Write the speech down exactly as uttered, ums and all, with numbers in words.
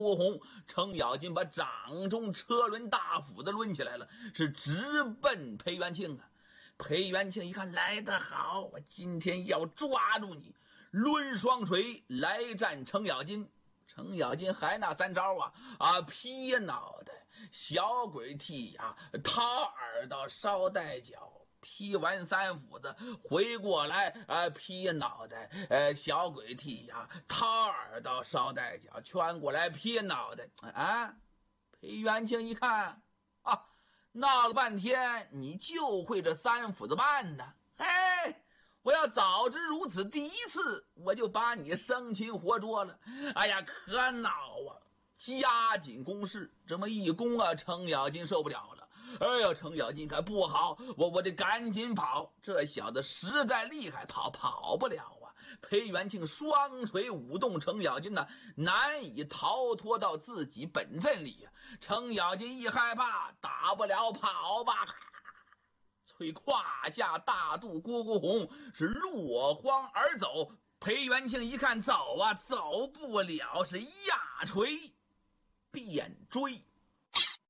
郭洪、程咬金把掌中车轮大斧子抡起来了，是直奔裴元庆啊！裴元庆一看来得好，我今天要抓住你，抡双锤来战程咬金。程咬金还那三招啊啊！劈脑袋、小鬼踢呀、掏耳朵、捎带脚。劈完三斧子回过来啊，劈脑袋，呃，小鬼踢呀，掏耳朵，捎带脚，圈过来劈脑袋啊！裴元庆一看啊，闹了半天，你就会这三斧子半呢？嘿！我要早知如此，第一次我就把你生擒活捉了。哎呀，可恼啊！加紧攻势，这么一攻啊，程咬金受不了了。哎呀，程咬金看不好，我我得赶紧跑。这小子实在厉害，跑跑不了啊！裴元庆双锤舞动程咬金呢，难以逃脱到自己本阵里啊。程咬金一害怕，打不了，跑吧！催胯下大肚郭国红是落荒而走。裴元庆一看走啊，走不了，是压锤便追。